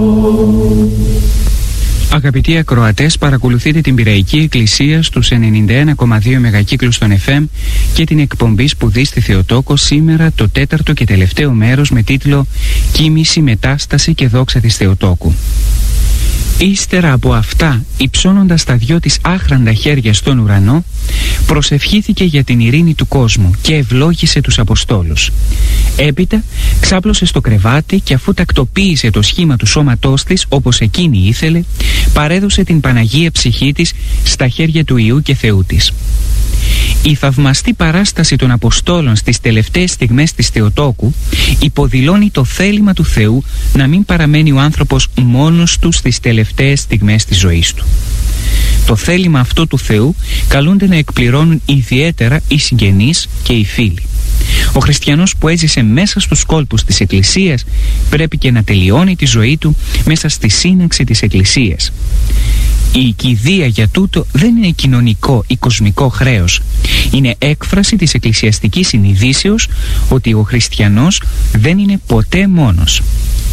Αγαπητοί ακροατές, παρακολουθείτε την Πειραϊκή Εκκλησία στους 91,2 μεγακύκλους των FM και την εκπομπή Σπουδή στη Θεοτόκο, σήμερα το τέταρτο και τελευταίο μέρος με τίτλο «Κοίμηση, Μετάσταση και Δόξα της Θεοτόκου». Ύστερα από αυτά, υψώνοντας τα δυο της άχραντα χέρια στον ουρανό, προσευχήθηκε για την ειρήνη του κόσμου και ευλόγησε τους Αποστόλους. Έπειτα ξάπλωσε στο κρεβάτι και αφού τακτοποίησε το σχήμα του σώματός της όπως εκείνη ήθελε, παρέδωσε την Παναγία ψυχή της στα χέρια του Υιού και Θεού της. Η θαυμαστή παράσταση των Αποστόλων στις τελευταίες στιγμές της Θεοτόκου υποδηλώνει το θέλημα του Θεού να μην παραμένει ο άνθρωπος μόνος του στις τελευταίες στιγμές της ζωής του. Το θέλημα αυτό του Θεού καλούνται να εκπληρώνουν ιδιαίτερα οι συγγενείς και οι φίλοι. Ο χριστιανός που έζησε μέσα στους κόλπους της Εκκλησίας πρέπει και να τελειώνει τη ζωή του μέσα στη σύναξη της Εκκλησίας. Η κηδεία για τούτο δεν είναι κοινωνικό ή κοσμικό χρέος. Είναι έκφραση της εκκλησιαστικής συνειδήσεως ότι ο χριστιανός δεν είναι ποτέ μόνος.